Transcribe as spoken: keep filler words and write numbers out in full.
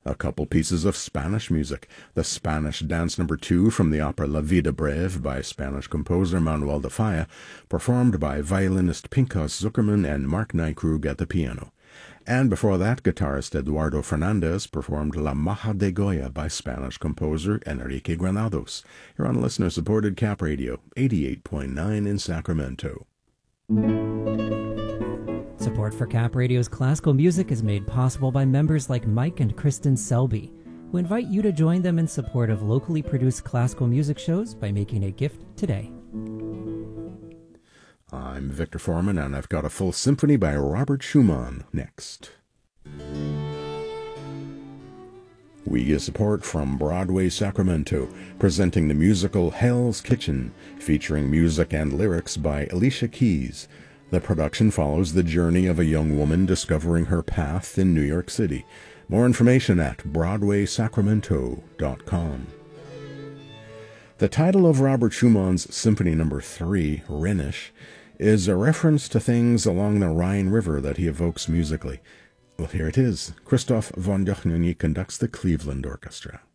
A couple pieces of Spanish music. The Spanish Dance Number two from the opera La Vida Breve by Spanish composer Manuel de Falla, performed by violinist Pinchas Zuckerman and Mark Nykrug at the piano. And before that, guitarist Eduardo Fernandez performed La Maja de Goya by Spanish composer Enrique Granados. You're on listener-supported Cap Radio, eighty-eight point nine in Sacramento. Support for Cap Radio's classical music is made possible by members like Mike and Kristen Selby, who invite you to join them in support of locally produced classical music shows by making a gift today. I'm Victor Foreman, and I've got a full symphony by Robert Schumann next. We get support from Broadway Sacramento, presenting the musical Hell's Kitchen, featuring music and lyrics by Alicia Keys. The production follows the journey of a young woman discovering her path in New York City. More information at broadway sacramento dot com. The title of Robert Schumann's Symphony Number three, Rhenish, is a reference to things along the Rhine River that he evokes musically. Well, here it is. Christoph von Dohnanyi conducts the Cleveland Orchestra.